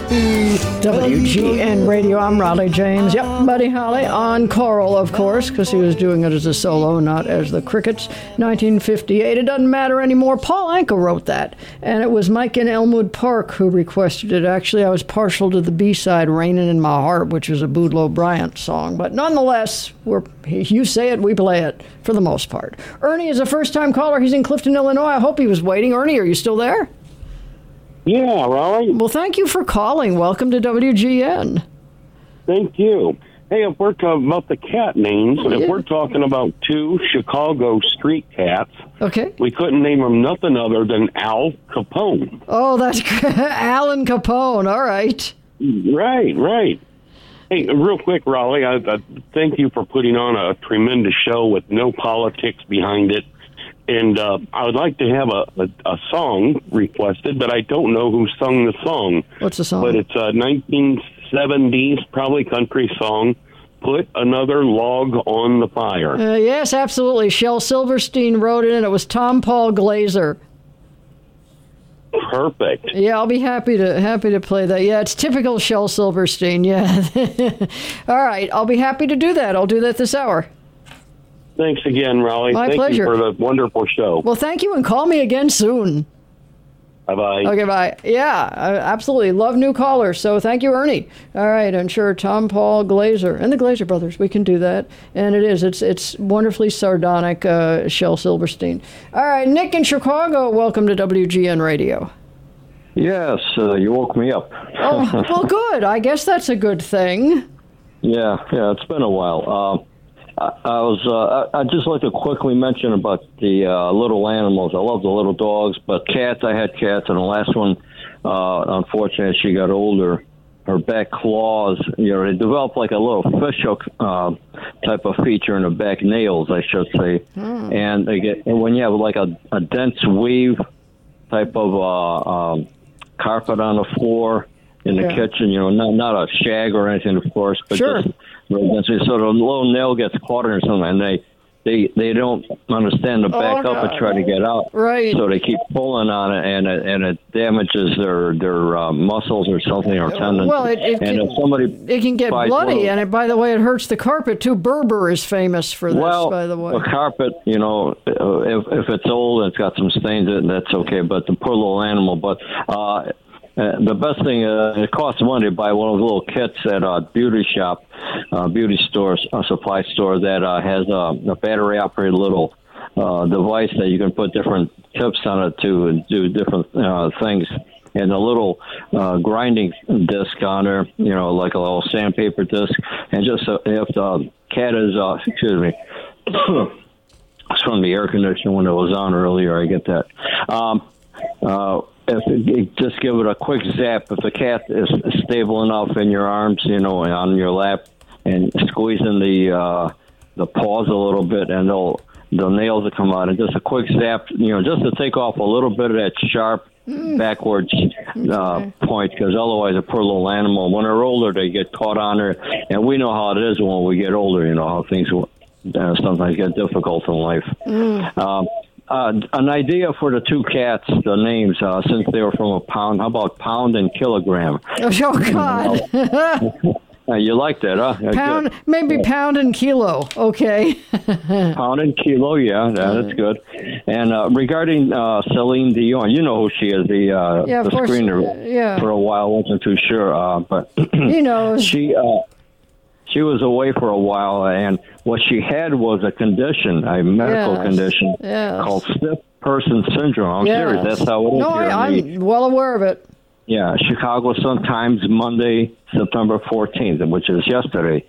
WGN Radio, I'm Raleigh James. Yep, Buddy Holly on choral, of course, because he was doing it as a solo, not as the Crickets. 1958, it doesn't matter anymore. Paul Anka wrote that, and it was Mike in Elmwood Park who requested it. Actually, I was partial to the B-side, Raining in My Heart, which is a Boudleaux Bryant song. But nonetheless, you say it, we play it, for the most part. Ernie is a first-time caller. He's in Clifton, Illinois. I hope he was waiting. Ernie, are you still there? Yeah, Raleigh. Well, thank you for calling. Welcome to WGN. Thank you. Hey, if we're talking about the cat names, if we're talking about two Chicago street cats, okay, we couldn't name them nothing other than Al Capone. Oh, that's Alan Capone. All right. Right. Hey, real quick, Raleigh, I thank you for putting on a tremendous show with no politics behind it. And I would like to have a song requested, but I don't know who sung the song. What's the song? But it's a 1970s, probably country song, Put Another Log on the Fire. Yes, absolutely. Shel Silverstein wrote it, and it was Tom Paul Glazer. Perfect. Yeah, I'll be happy to play that. Yeah, it's typical Shel Silverstein, yeah. All right, I'll be happy to do that. I'll do that this hour. Thanks again, Raleigh. My Thank pleasure. you for the wonderful show. Well, thank you, and call me again soon. Bye-bye. Okay, bye. Yeah, I absolutely love new callers, so thank you, Ernie. All right, and sure, Tom Paul Glazer and the Glazer brothers, we can do that. And it's wonderfully sardonic, Shel Silverstein. All right, Nick in Chicago, welcome to WGN Radio. Yes, you woke me up. Oh, well, good. I guess that's a good thing. Yeah, it's been a while. I'd just like to quickly mention about the little animals. I love the little dogs, but cats, I had cats, and the last one, unfortunately, as she got older, her back claws, they developed like a little fishhook type of feature in the back nails, I should say. And when you have like a dense weave type of carpet on the floor in the kitchen, not a shag or anything, of course, but just so the little nail gets caught in or something, and they don't understand to back up and try to get out. Right. So they keep pulling on it, and it damages their muscles or something, or tendons. Well, it can get bloody, and by the way, it hurts the carpet too. Berber is famous for this, by the way. The carpet, if it's old and it's got some stains in it, that's okay. But the poor little animal, the best thing, it costs money to buy one of those little kits at a beauty shop, beauty store, a supply store that has a battery-operated little device that you can put different tips on it to do different things. And a little grinding disc on there, like a little sandpaper disc. And just if the cat is, excuse me, it's from the air conditioner when it was on earlier, I get that. Just give it a quick zap. If the cat is stable enough in your arms, on your lap, and squeezing the paws a little bit, and the nails will come out. And just a quick zap, just to take off a little bit of that sharp backwards point, because otherwise a poor little animal, when they're older, they get caught on there. And we know how it is when we get older, how things sometimes get difficult in life. An idea for the two cats, the names, since they were from a pound. How about Pound and Kilogram? Oh, God. You like that, huh? Pound, maybe Pound and Kilo. Okay. Pound and Kilo, yeah, that's good. And regarding Celine Dion, you know who she is, the screener for a while. Wasn't too sure, but She was away for a while, and what she had was a condition, a medical condition called stiff person syndrome. I'm serious. That's how it is. No, I'm well aware of it. Yeah, Chicago Sun-Times, Monday, September 14th, which is yesterday.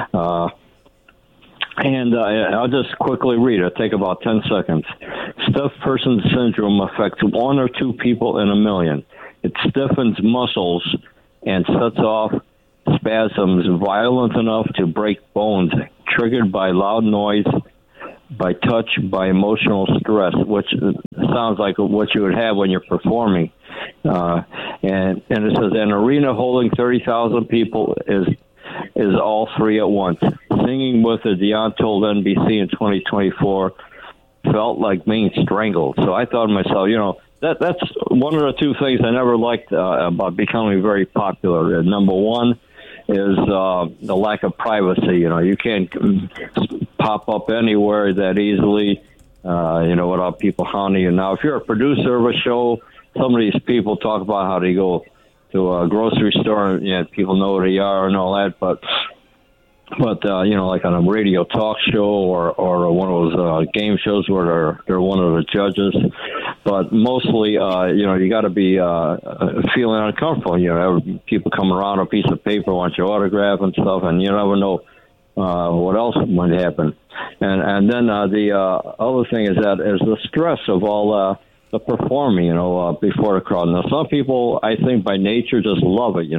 And I'll just quickly read it. It'll take about 10 seconds. Stiff person syndrome affects 1 or 2 people in a million. It stiffens muscles and sets off spasms violent enough to break bones, triggered by loud noise, by touch, by emotional stress, which sounds like what you would have when you're performing. And it says an arena holding 30,000 people is all three at once. Singing with her, Dion told NBC in 2024, felt like being strangled. So I thought to myself, that's one of the two things I never liked about becoming very popular. Number one is the lack of privacy. You can't pop up anywhere that easily, without people hounding you. Now, if you're a producer of a show, some of these people talk about how they go to a grocery store and people know where they are and all that, but like on a radio talk show or one of those game shows where they're one of the judges. But mostly, you got to be feeling uncomfortable. People come around a piece of paper, want your autograph and stuff, and you never know what else might happen. And then the other thing is the stress of all the performing, before the crowd. Now, some people, I think, by nature, just love it.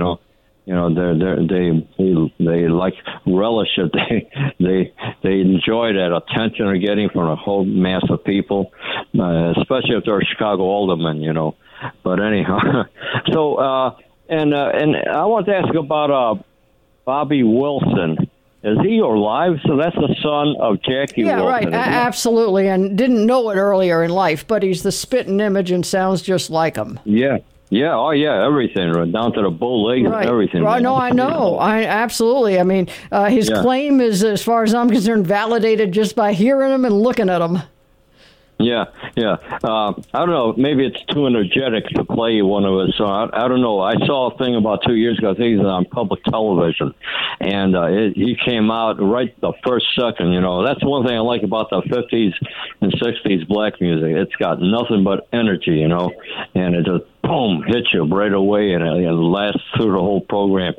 They like relish it. They enjoy that attention they're getting from a whole mass of people, especially if they're Chicago aldermen. But anyhow, so and I want to ask about Bobby Wilson. Is he alive? So that's the son of Jackie Wilson. Yeah, right. Absolutely. And didn't know it earlier in life, but he's the spitting image and sounds just like him. Yeah. Yeah, oh yeah, everything, right down to the bow legs and everything. Right. No, I know. Absolutely. I mean, his claim is, as far as I'm concerned, validated just by hearing him and looking at him. Yeah. I don't know. Maybe it's too energetic to play one of his songs. I don't know. I saw a thing about 2 years ago. I think it was on public television, and he came out right the first second. That's one thing I like about the 50s and 60s black music. It's got nothing but energy, and it just boom hits you right away, and it lasts through the whole program.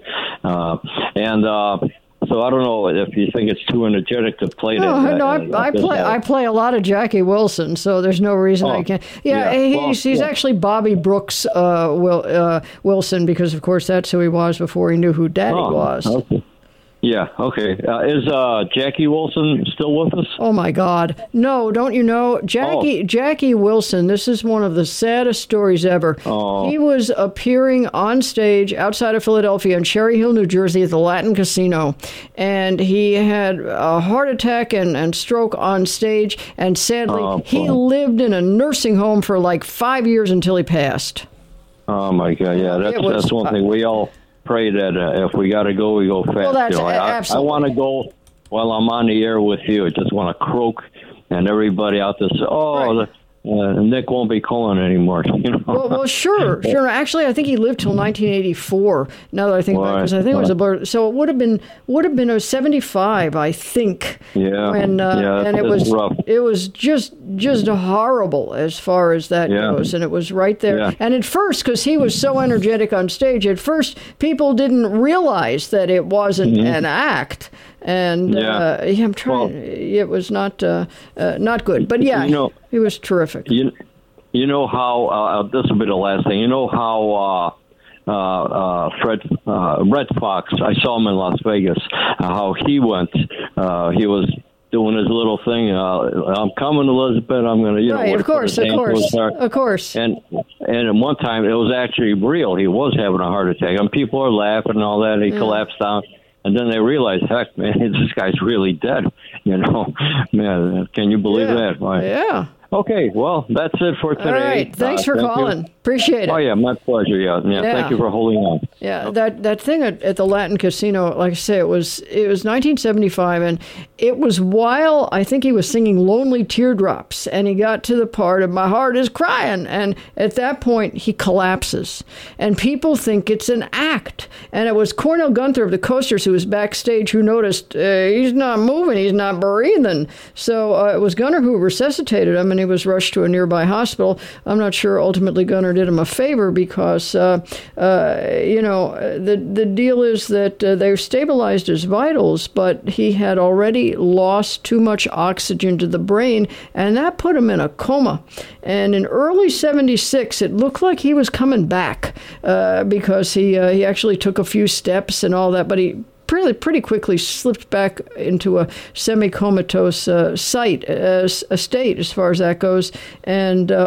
So I don't know if you think it's too energetic to play that. No, I play a lot of Jackie Wilson, so there's no reason I can't. Yeah, he's actually Bobby Brooks Wilson, because of course that's who he was before he knew who Daddy was. Okay. Yeah, okay. Is Jackie Wilson still with us? Oh, my God. No, don't you know? Jackie Wilson, this is one of the saddest stories ever. Oh. He was appearing on stage outside of Philadelphia in Cherry Hill, New Jersey at the Latin Casino, and he had a heart attack and stroke on stage, and sadly, he lived in a nursing home for like 5 years until he passed. Oh, my God, yeah, that's one thing we all pray that if we got to go, we go fast. Well, that's absolutely. I want to go while I'm on the air with you. I just want to croak, and everybody out there say, right. Nick won't be calling anymore. Well, sure. Actually, I think he lived till 1984. Now that I think about it, because I think it was a blur. So it would have been 75, I think. Yeah. And it was rough. It was just horrible as far as that goes, and it was right there. Yeah. And at first, because he was so energetic on stage, at first people didn't realize that it wasn't an act. And I'm trying. It was not good, but he was terrific. You know how this will be the last thing. You know how Red Fox. I saw him in Las Vegas. How he went. He was doing his little thing. I'm coming, Elizabeth. I'm going to, right, of course. And one time it was actually real. He was having a heart attack, and people are laughing and all that. He collapsed down. And then they realized, heck, man, this guy's really dead. Man, can you believe that? Yeah. Okay, well, that's it for today. All right, thanks for calling. Appreciate it. Oh, yeah, my pleasure. Yeah. Thank you for holding on. Yeah, that thing at the Latin Casino, like I say, it was 1975, and it was while I think he was singing Lonely Teardrops, and he got to the part of My Heart Is Crying, and at that point, he collapses, and people think it's an act, and it was Cornell Gunther of the Coasters who was backstage who noticed he's not moving, he's not breathing, so it was Gunter who resuscitated him, and he was rushed to a nearby hospital. I'm not sure ultimately Gunter did him a favor because, the deal is that they stabilized his vitals, but he had already lost too much oxygen to the brain, and that put him in a coma. And in early 76, it looked like he was coming back because he actually took a few steps and all that, but he pretty quickly slipped back into a semi-comatose state as far as that goes. And